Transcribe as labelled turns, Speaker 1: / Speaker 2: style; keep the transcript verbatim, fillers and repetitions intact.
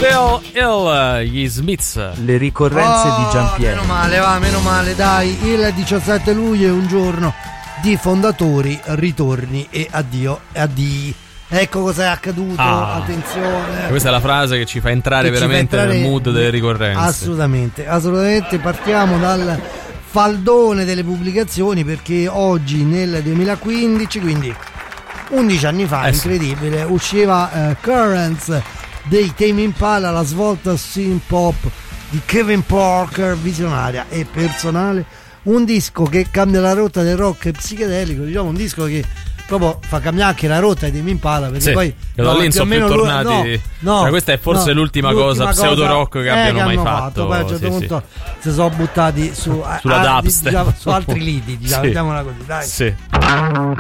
Speaker 1: Still Ill, gli Smiths.
Speaker 2: Le ricorrenze
Speaker 3: oh,
Speaker 2: di Giampiero.
Speaker 3: Meno male, va, meno male, dai. Il diciassette luglio è un giorno di fondatori, ritorni e addio, addii. Ecco cosa è accaduto,
Speaker 1: ah,
Speaker 3: attenzione.
Speaker 1: Questa è la frase che ci fa entrare
Speaker 3: che
Speaker 1: veramente
Speaker 3: fa entrare
Speaker 1: nel mood delle ricorrenze.
Speaker 3: Assolutamente, assolutamente. Partiamo dal faldone delle pubblicazioni, perché oggi nel duemilaquindici, quindi undici anni fa,
Speaker 1: eh
Speaker 3: incredibile, sì. usciva uh, Currents dei Tame Impala, la svolta synth pop di Kevin Parker, visionaria e personale, un disco che cambia la rotta del rock psichedelico, diciamo un disco che proprio fa cambiare anche la rotta di Tame Impala, perché
Speaker 1: sì,
Speaker 3: poi
Speaker 1: che da lì non sono più tornati,
Speaker 3: no, no,
Speaker 1: cioè, questa è forse
Speaker 3: no,
Speaker 1: l'ultima, l'ultima cosa pseudo rock che
Speaker 3: eh,
Speaker 1: abbiano
Speaker 3: che
Speaker 1: mai
Speaker 3: fatto.
Speaker 1: fatto.
Speaker 3: Poi a un certo
Speaker 1: sì,
Speaker 3: punto
Speaker 1: sì.
Speaker 3: si sono buttati su,
Speaker 1: sulla
Speaker 3: a,
Speaker 1: dubstep,
Speaker 3: diciamo, su altri lidi, diciamo,
Speaker 1: sì.
Speaker 3: mettiamola così, dai.
Speaker 1: Sì.